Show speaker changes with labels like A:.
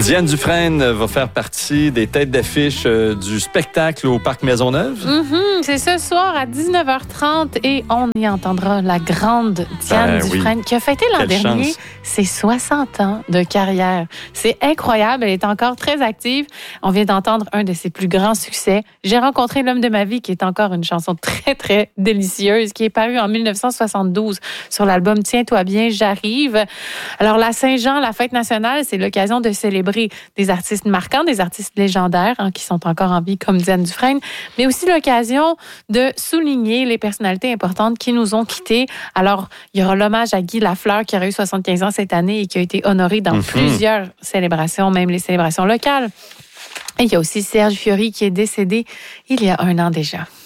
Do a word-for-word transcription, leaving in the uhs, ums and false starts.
A: Diane Dufresne va faire partie des têtes d'affiche euh, du spectacle au Parc Maisonneuve.
B: Mm-hmm, c'est ce soir à dix-neuf heures trente et on y entendra la grande Diane
A: ben,
B: Dufresne
A: oui.
B: qui a fêté l'an
A: Quelle
B: dernier
A: chance.
B: ses soixante ans de carrière. C'est incroyable, elle est encore très active. On vient d'entendre un de ses plus grands succès. J'ai rencontré l'homme de ma vie, qui est encore une chanson très, très délicieuse, qui est parue en dix-neuf cent soixante-douze sur l'album Tiens-toi bien, j'arrive. Alors, la Saint-Jean, la fête nationale, c'est l'occasion de célébrer des artistes marquants, des artistes légendaires hein, qui sont encore en vie, comme Diane Dufresne, mais aussi l'occasion de souligner les personnalités importantes qui nous ont quittés. Alors, il y aura l'hommage à Guy Lafleur, qui aurait eu soixante-quinze ans cette année et qui a été honoré dans mm-hmm. plusieurs célébrations, même les célébrations locales. Et il y a aussi Serge Fiori qui est décédé il y a un an déjà.